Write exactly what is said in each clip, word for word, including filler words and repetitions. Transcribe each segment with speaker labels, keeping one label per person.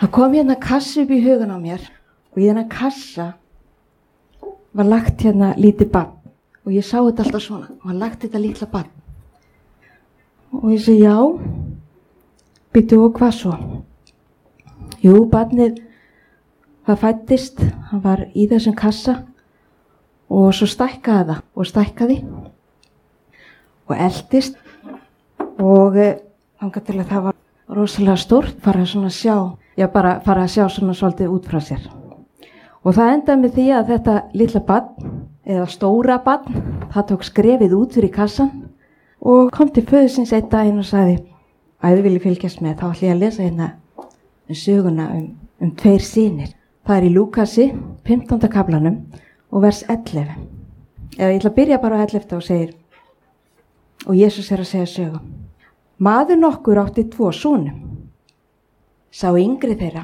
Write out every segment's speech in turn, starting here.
Speaker 1: Það kom hérna kassi upp í hugan á mér og í þennan kassa var lagt hérna lítið barn og ég sá þetta alltaf svona og hann lagt þetta litla barn og ég segi já, býttu og hvað svo? Jú, barnið það fæddist, hann var í þessum kassa og svo stækkaði það og stækkaði og eldist og þangað til að það var rosalega stórt, fara svona að sjá, já bara fara að sjá svona svolítið út frá sér. Og það endaði með því að þetta litla barn, eða stóra barn, það tók skrefið út fyrir kassan og kom til föðursins einn daginn og sagði, að þið viljið fylgjast með, þá ætla ég að lesa hérna um söguna um, um tveir synir. Það er í Lúkasi, fimmtánda kaflanum og vers ellefu. Eða ég ætla að byrja bara á ellefta og segir, og Jesús er að segja sögu. Maður nokkur átti tvo sonum. Sá yngri þeirra,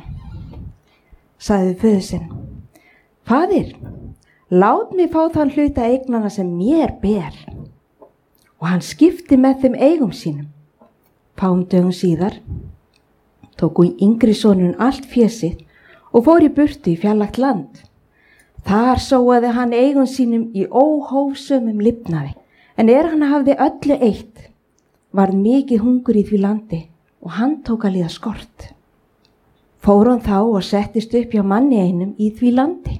Speaker 1: sagði föður sinn, Faðir, lát mig fá þann hluta eignana sem mér ber. Og hann skipti með þeim eigum sínum. Fáum dögum síðar tók yngri sonurinn allt fé sitt og fór í burtu í fjarlægt land. Þar sóaði hann eigum sínum í óhófsömum lifnaði. En er hann hafði öllu eitt, varð mikið hungur í því landi og hann tók að líða skort. Fór hann þá og settist upp hjá manni einum í því landi.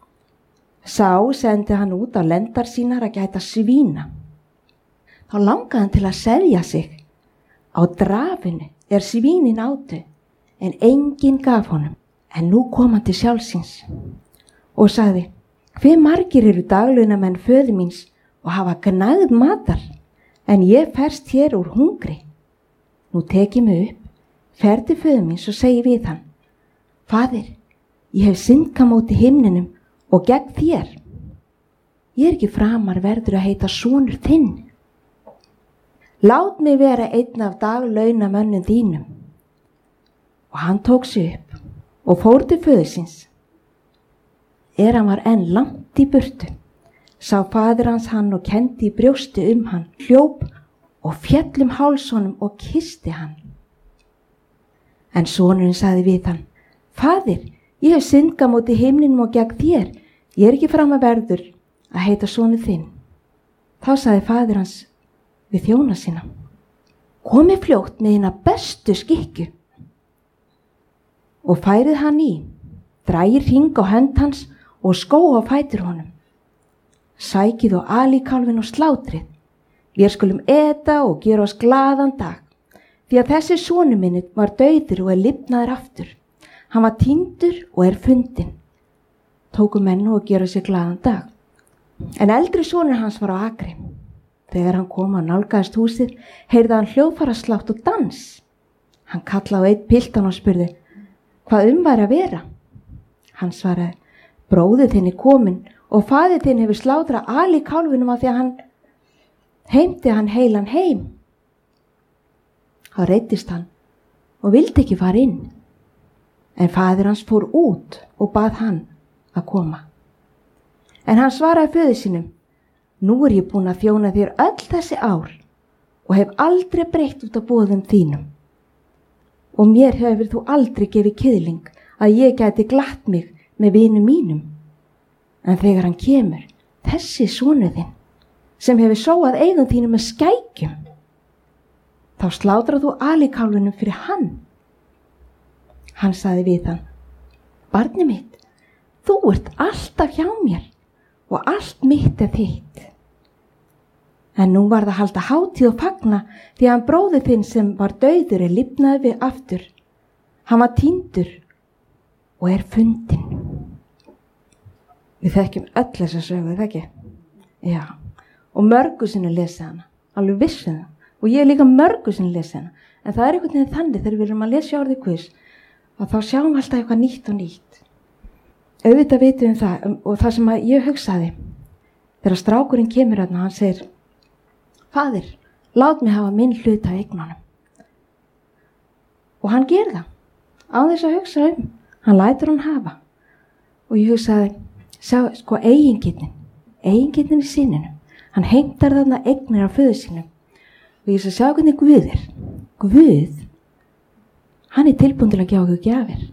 Speaker 1: Sá sendi hann út á lendar sínar að gæta svína. Þá langaði hann til að selja sig. Á drafinu er svínin átu, en enginn gaf honum. En nú kom hann til sjálfsins og sagði, hve margir eru daglaunamenn föður míns og hafa gnægð matar, en ég ferst hér úr hungri. Nú tek ég mig upp, fer til föður míns og segi við hann, Faðir, ég hef syndgað móti himninum og gegn þér. Ég er ekki framar verður að heita sonur þinn. Lát mig vera einn af daglaunamönnum þínum. Og hann tók sig upp og fór til föður síns. Er hann var enn langt í burtu, sá faðir hans hann og kendi í brjósti um hann, hljóp og féll um háls honum og kyssti hann. En sonurinn sagði við hann, Faðir, ég hef syndgað móti himninum og gegn þér, ég er ekki framar verður að heita sonur þinn. Þá sagði faðir hans við þjóna sína, komi fljótt með hina bestu skikku. Og færið hann í, drægir hring á hönd hans og skó á fætur honum. Sækið og alíkálfin og slátrið, við skulum eta og gera oss glaðan dag, því að þessi sonur minni var dauður og er lifnaður aftur. Hann var týndur og er fundinn. Tóku menn nú að gera sér glaðan dag. En eldri sonur hans var á akri. Þegar hann kom að nálgaðist húsið, heyrði hann hljóðfaraslátt og dans. Hann kallaði á einn piltan og spurði, hvað um væri að vera? Hann svaraði, bróðir þinn er kominn og faðir þinn hefur slátrað alíkálfinum af því að hann heimti hann heilan heim. Þá reiddist hann og vildi ekki fara inn. En faðir hans fór út og bað hann að koma. En hann svaraði föður sínum, nú er ég búin að þjóna þér öll þessi ár og hef aldrei breytt út af boðum þínum. Og mér hefur þú aldrei gefið kiðling að ég gæti glatt mig með vinum mínum. En þegar hann kemur, þessi sonur þinn, sem hefur sóað eigum þínum með skækjum, þá slátrað þú alíkálfinum fyrir hann. Hann sagði við hann, barni mitt, þú ert alltaf hjá mér og allt mitt er þitt. En nú var það halda hátíð og fagna því að hann bróðir þinn sem var dauður er lifnaði við aftur. Hann var týndur og er fundinn. Við þekkjum öll þessa sögu, það ekki? Já, og mörgu sinni lesa hana, alveg vissi það. Og ég er líka mörgu sinni lesa hana. En það er einhvern veginn þannig þegar við erum að lesa orðið Guðs, og þá sjáum við alltaf eitthvað nýtt og nýtt. Auðvitað vitum við það, og það sem ég hugsaði, þegar strákurinn kemur hérna, hann segir, Faðir, lát mig hafa minn hluta af eignunum. Og hann ger það, á þess að hugsa um, hann lætur hann hafa. Og ég hugsaði, sjá, sko, eigingirnin, eigingirnin í sininum, hann heimtar þarna eignir af föður sínum. Og ég sagði, sjá hvernig Guð er. Guð, hann er tilbúinn til að gefa okkur gjafir.